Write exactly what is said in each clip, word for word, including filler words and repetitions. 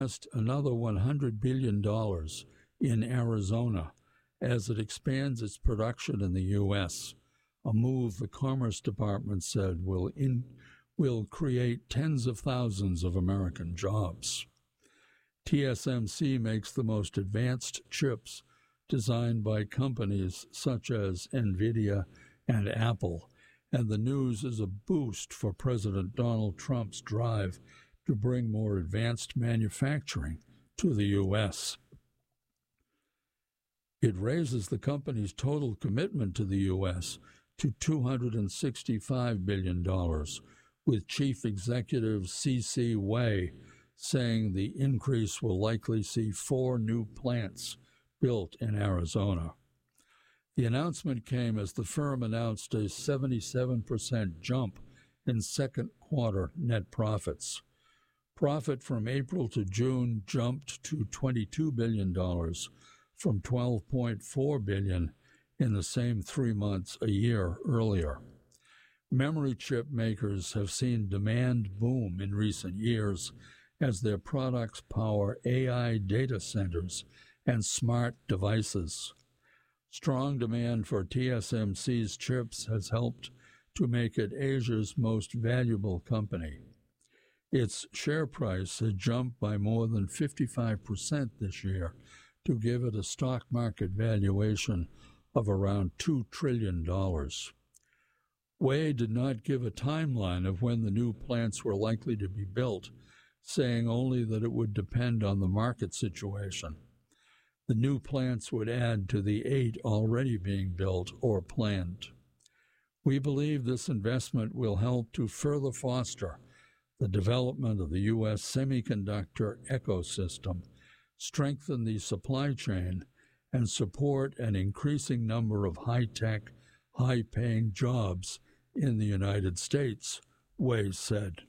invest another one hundred billion dollars in Arizona as it expands its production in the U S, a move the Commerce Department said will, in, will create tens of thousands of American jobs. T S M C makes the most advanced chips designed by companies such as NVIDIA and Apple, and the news is a boost for President Donald Trump's drive to bring more advanced manufacturing to the U S. It raises the company's total commitment to the U S to two hundred sixty-five billion dollars, with Chief Executive C C Wei saying the increase will likely see four new plants built in Arizona. The announcement came as the firm announced a seventy-seven percent jump in second quarter net profits. Profit from April to June jumped to twenty-two billion dollars from twelve point four billion dollars in the same three months a year earlier. Memory chip makers have seen demand boom in recent years as their products power A I data centers and smart devices. Strong demand for T S M C's chips has helped to make it Asia's most valuable company. Its share price has jumped by more than fifty-five percent this year to give it a stock market valuation of around two trillion dollars. Wei did not give a timeline of when the new plants were likely to be built, saying only that it would depend on the market situation. The new plants would add to the eight already being built or planned. We believe this investment will help to further foster the development of the U S semiconductor ecosystem, strengthen the supply chain, and support an increasing number of high-tech, high-paying jobs in the United States, Wei said.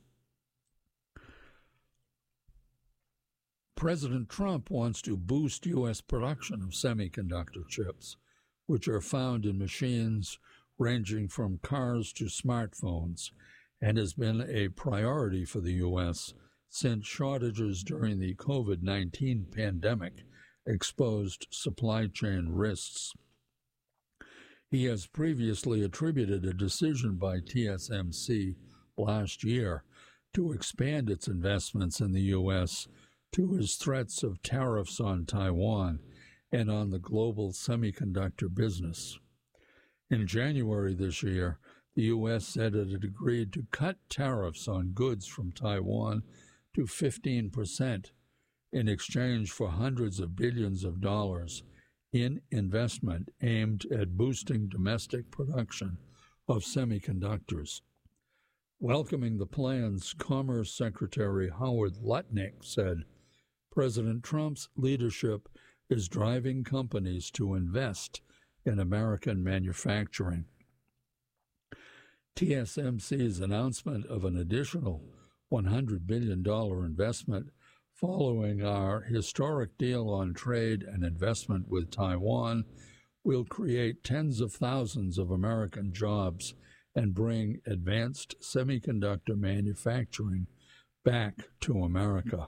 President Trump wants to boost U S production of semiconductor chips, which are found in machines ranging from cars to smartphones, and has been a priority for the U S since shortages during the COVID nineteen pandemic exposed supply chain risks. He has previously attributed a decision by T S M C last year to expand its investments in the U S to his threats of tariffs on Taiwan and on the global semiconductor business. In January this year, the U S said it had agreed to cut tariffs on goods from Taiwan to fifteen percent in exchange for hundreds of billions of dollars in investment aimed at boosting domestic production of semiconductors. Welcoming the plans, Commerce Secretary Howard Lutnick said, President Trump's leadership is driving companies to invest in American manufacturing. T S M C's announcement of an additional one hundred billion dollars investment following our historic deal on trade and investment with Taiwan will create tens of thousands of American jobs and bring advanced semiconductor manufacturing back to America.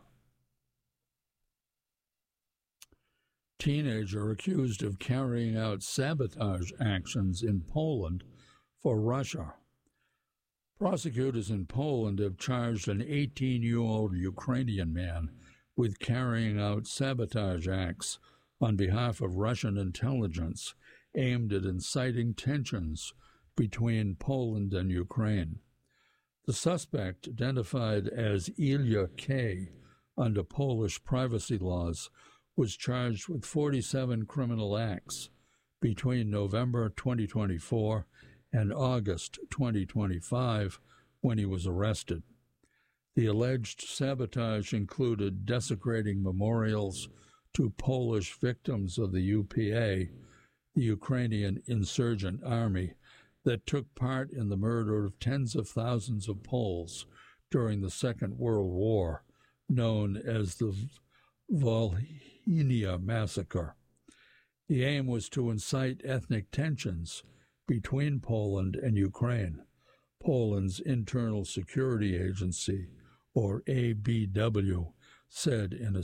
Teenager accused of carrying out sabotage actions in Poland for Russia. Prosecutors in Poland have charged an eighteen-year-old Ukrainian man with carrying out sabotage acts on behalf of Russian intelligence aimed at inciting tensions between Poland and Ukraine. The suspect, identified as Ilya K. under Polish privacy laws, was charged with forty-seven criminal acts between November twenty twenty-four and August twenty twenty-five when he was arrested. The alleged sabotage included desecrating memorials to Polish victims of the U P A, the Ukrainian insurgent army that took part in the murder of tens of thousands of Poles during the Second World War, known as the Volhynia Massacre. The aim was to incite ethnic tensions between Poland and Ukraine. Poland's Internal Security Agency, or A B W, said in a